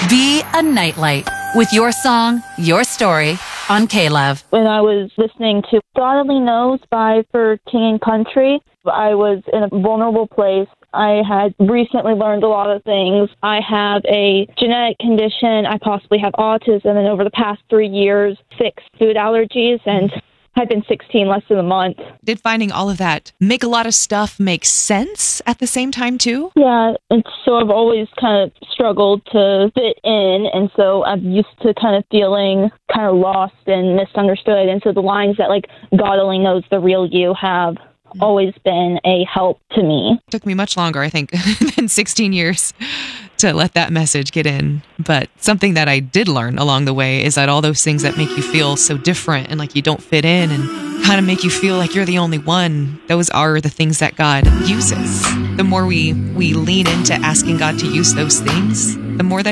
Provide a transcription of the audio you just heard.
Be a Nightlight with your song, your story on K-Love. When I was listening to God Only Knows by For King and Country, I was in a vulnerable place. I had recently learned a lot of things. I have a genetic condition. I possibly have autism. And over the past 3 years, 6 food allergies. And I've been 16 less than a month. Did finding all of that make a lot of stuff make sense at the same time, too? Yeah, and so I've always kind of struggled to fit in, and so I'm used to kind of feeling kind of lost and misunderstood. And so the lines that, like, God only knows the real you have always been a help to me. It took me much longer, I think, than 16 years to let that message get in. But something that I did learn along the way is that all those things that make you feel so different and like you don't fit in and kind of make you feel like you're the only one, those are the things that God uses. The more we lean into asking God to use those things, the more that